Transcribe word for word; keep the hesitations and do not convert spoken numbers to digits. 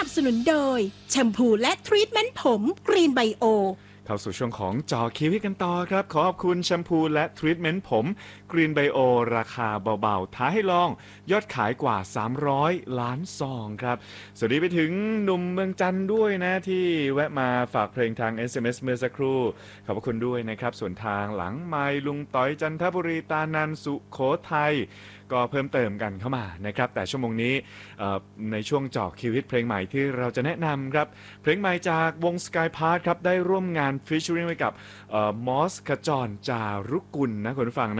สนุนโดยแชมพูและทรีทเมนต์ผมกรีนไบโอเข้าสู่ช่วงของจอคิวิกันต่อครับขอบคุณแชมพูและทรีทเมนต์ผมกรีนไบโอราคาเบาๆท้าให้ลองยอดขายกว่าสามร้อยล้านซองครับสวัสดีไปถึงหนุ่มเมืองจันทร์ด้วยนะที่แวะมาฝากเพลงทาง เอส เอ็ม เอส เมื่อสักครู่ขอบคุณด้วยนะครับส่วนทางหลังไมค์ลุงต้อยจันทบุรีตานันสุโขทัยก็เพิ่มเติมกันเข้ามานะครับแต่ชั่วโมงนี้ในช่วงเจาะคิวฮิตเพลงใหม่ที่เราจะแนะนำครับเพลงใหม่จากวง Sky Park ครับได้ร่วมงานฟีเจอริ่งไว้กับมอสขจรจารุกุลนะคุณผู้ฟัง